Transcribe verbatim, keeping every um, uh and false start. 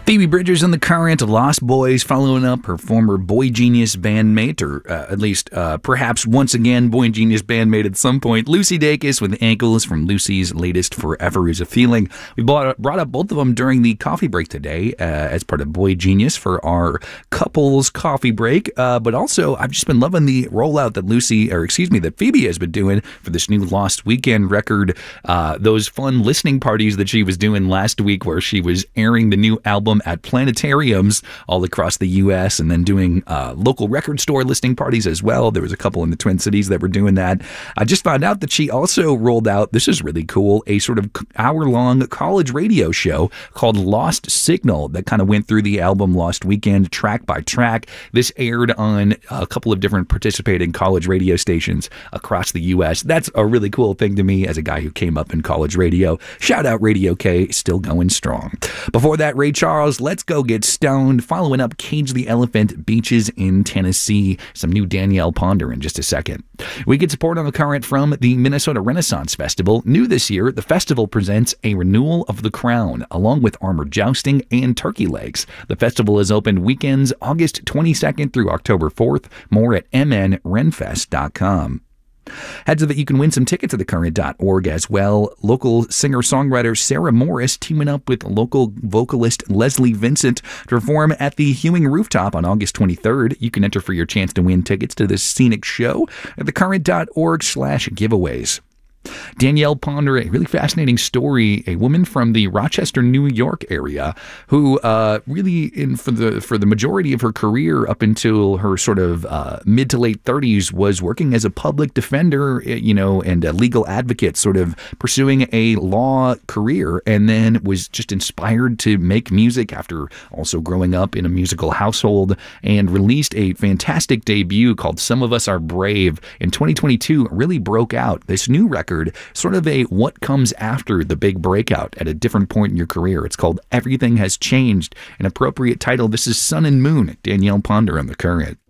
Phoebe Bridgers on The Current, Lost Boys, following up her former Boy Genius bandmate, or uh, at least uh, perhaps once again Boy Genius bandmate at some point, Lucy Dacus with Ankles from Lucy's latest Forever Is a Feeling. We brought, brought up both of them during the coffee break today uh, as part of Boy Genius for our couples coffee break, uh, but also I've just been loving the rollout that Lucy, or excuse me, that Phoebe has been doing for this new Lost Weekend record, uh, those fun listening parties that she was doing last week where she was airing the new album at planetariums all across the U S and then doing uh, local record store listening parties as well. There was a couple in the Twin Cities that were doing that. I just found out that she also rolled out, this is really cool, a sort of hour-long college radio show called Lost Signal that kind of went through the album Lost Weekend track by track. This aired on a couple of different participating college radio stations across the U S. That's a really cool thing to me as a guy who came up in college radio. Shout out Radio K, still going strong. Before that, Ray Charles, Let's Go Get Stoned, following up Cage the Elephant, Beaches in Tennessee. Some new Danielle Ponder in just a second. We get support on The Current from the Minnesota Renaissance Festival. New this year, the festival presents a renewal of The Crown, along with armored jousting and turkey legs. The festival is open weekends August twenty-second through October fourth. More at m n renfest dot com. Heads up that you can win some tickets at the current dot org as well. Local singer-songwriter Sarah Morris teaming up with local vocalist Leslie Vincent to perform at the Hewing Rooftop on August twenty-third. You can enter for your chance to win tickets to this scenic show at the current dot org slash giveaways. Danielle Ponder, a really fascinating story, a woman from the Rochester, New York area who uh, really, in for the for the majority of her career up until her sort of uh, mid to late thirties, was working as a public defender, you know, and a legal advocate, sort of pursuing a law career, and then was just inspired to make music after also growing up in a musical household, and released a fantastic debut called Some of Us Are Brave in twenty twenty-two. Really broke out. This new record, sort of a what comes after the big breakout at a different point in your career. It's called Everything Has Changed, an appropriate title. This is Sun and Moon, Danielle Ponder on The Current.